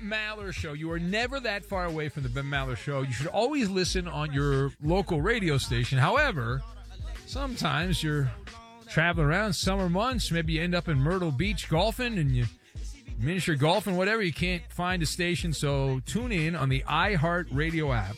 Maller Show. You are never that far away from the Ben Maller Show. You should always listen on your local radio station. However, sometimes you're traveling around summer months. Maybe you end up in Myrtle Beach golfing and you miniature golfing, whatever. You can't find a station, so tune in on the iHeartRadio app.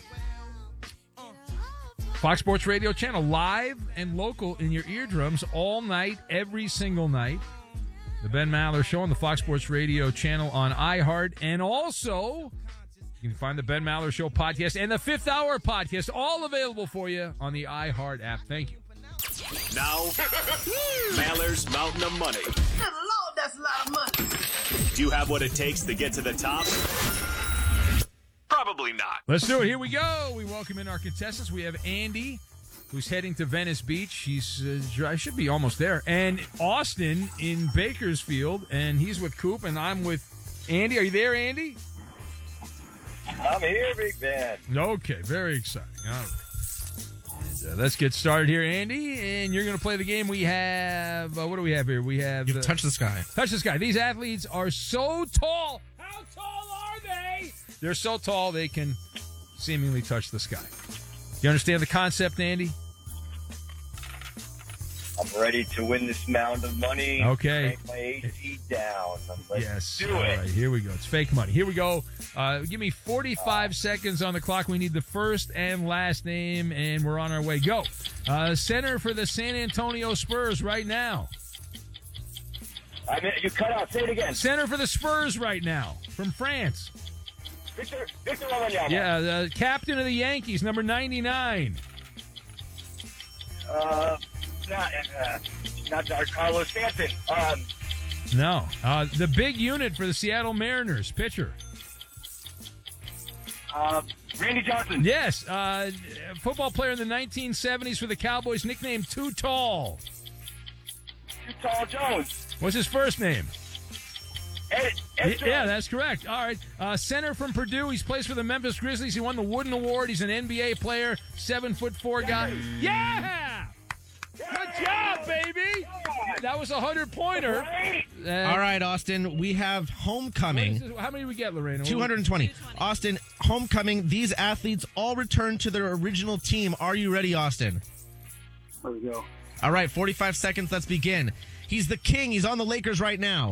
Fox Sports Radio channel, live and local in your eardrums all night, every single night. The Ben Maller Show on the Fox Sports Radio channel on iHeart. And also, you can find the Ben Maller Show podcast and the Fifth Hour podcast, all available for you on the iHeart app. Thank you. Now, Maller's Mountain of Money. Good Lord, that's a lot of money. Do you have what it takes to get to the top? Probably not. Let's do it. Here we go. We welcome in our contestants. We have Andy, who's heading to Venice Beach. He's I should be almost there. And Austin in Bakersfield, and he's with Coop, and I'm with Andy. Are you there, Andy? I'm here, big man. Okay, very exciting. All right. Let's get started here, Andy, and you're going to play the game. We have, what do we have here? We have... Touch the Sky. Touch the Sky. These athletes are so tall. How tall are they? They're so tall they can seemingly touch the sky. You understand the concept, Andy? I'm ready to win this mound of money. Okay. Crank my AC down. Let's do All it. right, here we go. It's fake money. Here we go. Give me 45 seconds on the clock. We need the first and last name, and we're on our way. Go. Center for the San Antonio Spurs right now. You cut out. Say it again. Center for the Spurs right now from France. Victor Wembanyama. Yeah, the captain of the Yankees, number 99. Not Carlos Stanton. No. The big unit for the Seattle Mariners, pitcher. Randy Johnson. Yes. Football player in the 1970s for the Cowboys, nicknamed Too Tall. Too Tall Jones. What's his first name? Ed Yeah, that's correct. All right. Center from Purdue. He's plays for the Memphis Grizzlies. He won the Wooden Award. He's an NBA player, 7'4" guy. Yeah! Good job, baby! That was a 100-pointer. All right, Austin, we have homecoming. How many did we get, Lorena? 220. Austin, homecoming. These athletes all return to their original team. Are you ready, Austin? There we go. All right, 45 seconds. Let's begin. He's the king. He's on the Lakers right now.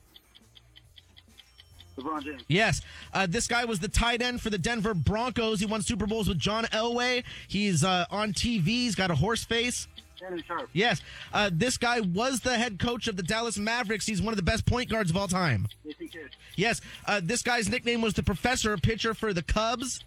LeBron James. Yes. This guy was the tight end for the Denver Broncos. He won Super Bowls with John Elway. He's on TV. He's got a horse face. Shannon Sharp. Yes. This guy was the head coach of the Dallas Mavericks. He's one of the best point guards of all time. Jason Kidd. Yes. This guy's nickname was the Professor, pitcher for the Cubs.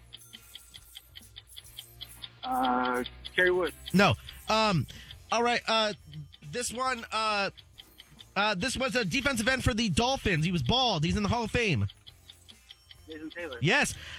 Kerry Wood. No. All right. This one. This was a defensive end for the Dolphins. He was bald. He's in the Hall of Fame. Jason Taylor. Yes.